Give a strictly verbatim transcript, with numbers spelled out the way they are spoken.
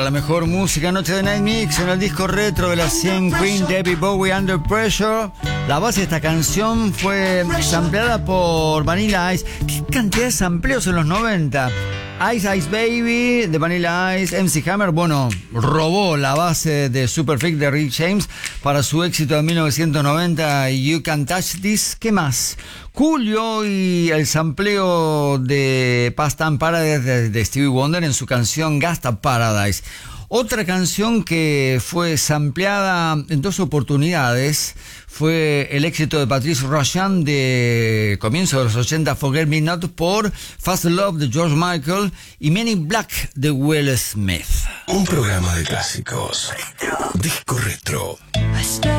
La mejor música Noche de Night Mix en el disco retro de la cien Queen, David Bowie, Under Pressure. La base de esta canción fue sampleada por Vanilla Ice. ¿Qué cantidad de sampleos en los noventa? Ice Ice Baby de Vanilla Ice, M C Hammer, bueno, robó la base de Superfreak de Rick James para su éxito de mil novecientos noventa, You Can't Touch This. ¿Qué más? Julio y el sampleo de Past Time Paradise de, de Stevie Wonder en su canción Gangsta Paradise. Otra canción que fue sampleada en dos oportunidades fue el éxito de Patrice Rushen de comienzo de los ochenta, Forget Me Not, por Fast Love de George Michael y Men in Black de Will Smith. Un programa de clásicos. Disco retro.